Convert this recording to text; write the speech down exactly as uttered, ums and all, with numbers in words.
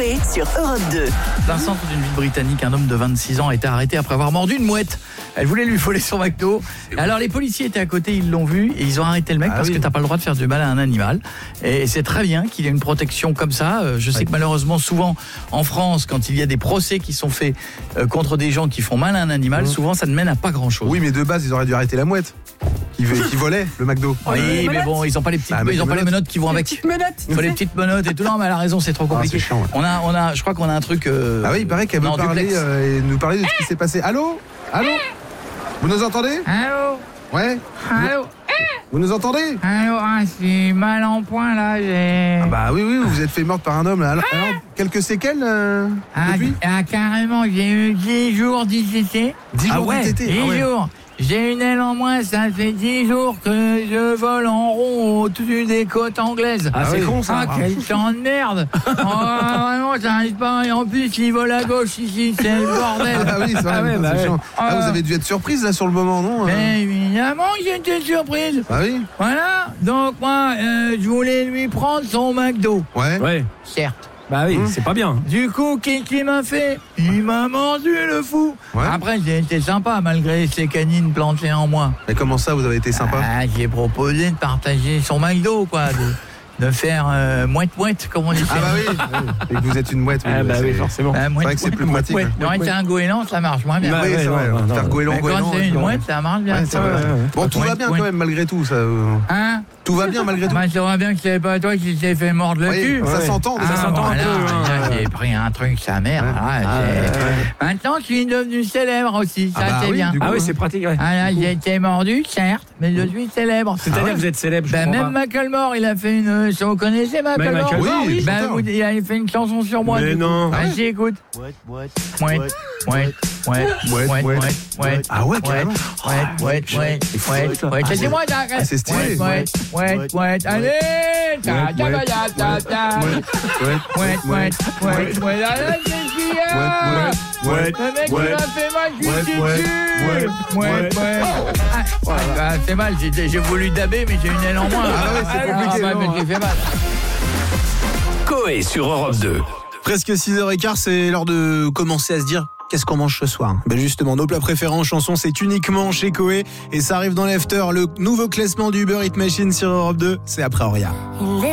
Coé sur Europe deux. Dans le centre d'une ville britannique, un homme de vingt-six ans a été arrêté après avoir mordu une mouette. Elle voulait lui voler son McDo. Alors les policiers étaient à côté, ils l'ont vu et ils ont arrêté le mec ah parce oui. que t'as pas le droit de faire du mal à un animal. Et c'est très bien qu'il y ait une protection comme ça. Je sais ouais. que malheureusement souvent en France, quand il y a des procès qui sont faits contre des gens qui font mal à un animal, mmh. souvent ça ne mène à pas grand chose. Oui, mais de base ils auraient dû arrêter la mouette qui, qui volait le McDo. Oui, ouais, mais bon, ils ont pas les petites, bah, ils ont pas les menottes qui vont les avec. Petites menottes. Il faut les petites menottes et tout. Non, mais elle a raison, c'est trop compliqué. Ah, c'est chiant, ouais. On a, on a, je crois qu'on a un truc. Euh... Ah oui, il paraît qu'elle veut parler euh, et nous parler de ce qui s'est passé. Allô, allô, vous nous entendez? Allô. Ouais. Allô. Vous nous entendez? Allô, ah, c'est mal en point là. J'ai... Ah bah oui, oui, vous êtes fait morte par un homme là. Alors, alors quelques séquelles euh, ah, depuis? Ah, carrément, j'ai eu dix jours d'I T T. dix jours ah ouais, d'I T T? dix ah ouais. jours. J'ai une aile en moins, ça fait dix jours que je vole en rond au-dessus des côtes anglaises. Ah, c'est oui. con ça. Ah, quel temps de merde. Oh, vraiment, ça n'arrive pas. Et en plus, il vole à gauche ici, c'est le bordel. Ah oui, c'est vrai, ah ouais, bah c'est ouais. Ah, vous avez dû être surprise là sur le moment, non? Mais évidemment, j'étais surprise. Ah oui. Voilà, donc moi, euh, je voulais lui prendre son McDo. Ouais. Ouais. Certes. Bah oui, mmh. c'est pas bien. Du coup, qu'est-ce qu'il m'a fait? Il m'a mordu le fou. Ouais. Après, j'ai été sympa malgré ses canines plantées en moi. Mais comment ça, vous avez été sympa? Ah, j'ai proposé de partager son McDo, quoi. De, de faire euh, mouette-mouette, comme on dit. Ah bah oui, et que vous êtes une mouette. Ah bah oui, forcément. Bah, c'est vrai que c'est plus pratique. Non, c'est un goéland, ça marche moins bien. Bah, oui, c'est vrai. Faire goéland, goéland. Quand c'est une mouette, ça marche bien. Ouais, c'est vrai. Bon, tout va bien quand même malgré tout, ça. Hein? Tout va bien malgré tout. Bah, ça va bien que c'est pas toi qui t'es fait mordre le oui, cul. Ça ouais. s'entend, ah, ça s'entend voilà, un peu. Là, j'ai pris un truc, sa mère. Ouais. Là, ah, ouais. Maintenant, je suis devenu célèbre aussi. Ça, ah bah c'est oui, bien. Coup, ah oui, c'est pratique. Ouais. Ah là, j'ai été mordu, certes, mais je suis célèbre. C'est-à-dire ah ouais. que vous êtes célèbre, je bah, même pas. Macklemore, il a fait une. Vous connaissez Macklemore? Oui, oui. Bah, vous, il a fait une chanson sur moi. Mais non. Ah, j'écoute. Mouette, mouette, mouette, mouette, mouette, mouette, mouette. Ah ouais, carrément. Mouette, mouette, mouette, mouette, mouette. C'est moi, ah, c'est stylé. Mouette, mouette, mouette. Allez, ta ta ta ta ta. Mouette, mouette, mouette, mouette, mouette. Allez, c'est bien. Mouette, le mec, il m'a fait mal, je suis dessus. Mouette, mouette. C'est mal, j'ai voulu daber, mais j'ai une aile en moins. Ah ouais, c'est compliqué. Ah, mais j'ai fait mal. Coé sur Europe deux. Presque six heures quinze, c'est l'heure de commencer à se dire qu'est-ce qu'on mange ce soir. Ben justement, nos plats préférés en chanson, c'est uniquement chez Coé et ça arrive dans l'after, le nouveau classement du Uber Eats Machine sur Europe deux, c'est après Auria.